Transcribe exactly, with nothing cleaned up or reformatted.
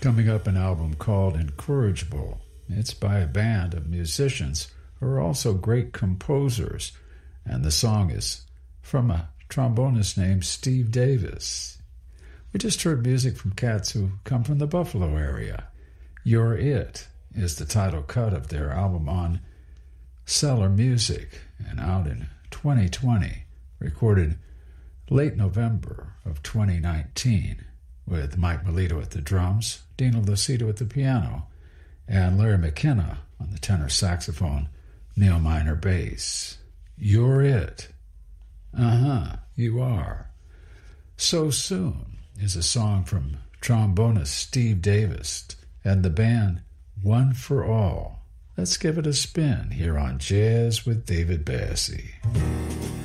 Coming up, an album called Incorrigible. It's by a band of musicians who are also great composers, and the song is from a trombonist named Steve Davis. We just heard music from cats who come from the Buffalo area. You're It is the title cut of their album on Cellar Music, and out in twenty twenty, recorded late November of twenty nineteen, with Mike Melito at the drums, Dino Lucido at the piano, and Larry McKenna on the tenor saxophone, Neil Minor bass. You're It. Uh-huh, you are. So Soon is a song from trombonist Steve Davis and the band One for All. Let's give it a spin here on Jazz with David Bassie.